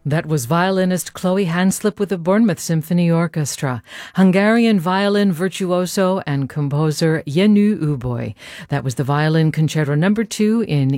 That was violinist Chloe Hanslip with the Bournemouth Symphony Orchestra, Hungarian violin virtuoso and composer Jenő Uboy. That was the Violin Concerto No. 2 in